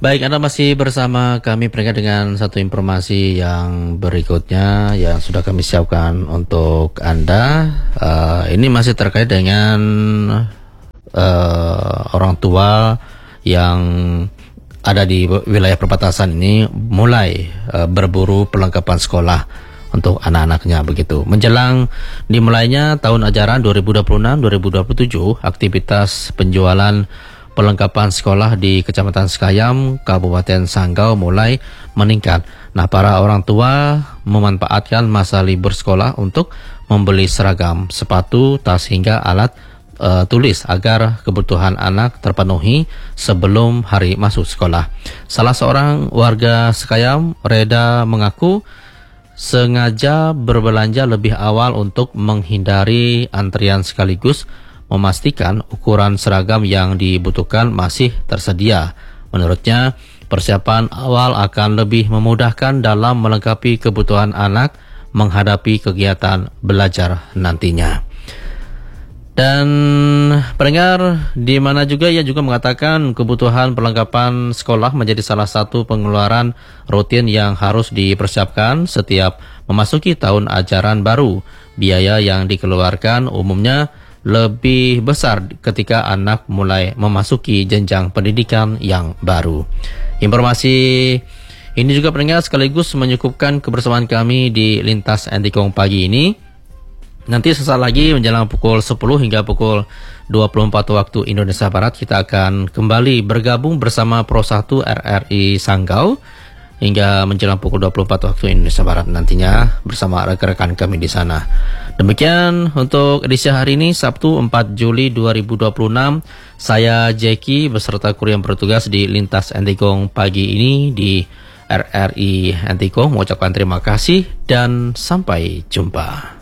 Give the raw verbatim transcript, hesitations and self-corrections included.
Baik, Anda masih bersama kami pendengar dengan satu informasi yang berikutnya yang sudah kami siapkan untuk Anda. Uh, ini masih terkait dengan uh, orang tua yang ada di wilayah perbatasan ini mulai uh, berburu perlengkapan sekolah untuk anak-anaknya begitu. Menjelang dimulainya tahun ajaran dua ribu dua puluh enam dua ribu dua puluh tujuh, aktivitas penjualan perlengkapan sekolah di Kecamatan Sekayam, Kabupaten Sanggau mulai meningkat. Nah, para orang tua memanfaatkan masa libur sekolah untuk membeli seragam, sepatu, tas hingga alat uh, tulis agar kebutuhan anak terpenuhi sebelum hari masuk sekolah. Salah seorang warga Sekayam, Reda, mengaku sengaja berbelanja lebih awal untuk menghindari antrian sekaligus memastikan ukuran seragam yang dibutuhkan masih tersedia. Menurutnya, persiapan awal akan lebih memudahkan dalam melengkapi kebutuhan anak menghadapi kegiatan belajar nantinya. Dan pendengar, di mana juga ia juga mengatakan kebutuhan perlengkapan sekolah menjadi salah satu pengeluaran rutin yang harus dipersiapkan setiap memasuki tahun ajaran baru. Biaya yang dikeluarkan umumnya lebih besar ketika anak mulai memasuki jenjang pendidikan yang baru. Informasi ini juga pendengar sekaligus menyukupkan kebersamaan kami di Lintas Antikong pagi ini. Nanti sesaat lagi menjelang pukul sepuluh hingga pukul dua puluh empat waktu Indonesia Barat kita akan kembali bergabung bersama Pro satu R R I Sanggau hingga menjelang pukul dua puluh empat waktu Indonesia Barat nantinya bersama rekan-rekan kami di sana. Demikian untuk edisi hari ini Sabtu empat Juli dua ribu dua puluh enam. Saya Jeki beserta kru yang bertugas di Lintas Antikong pagi ini di R R I Antikong mengucapkan terima kasih dan sampai jumpa.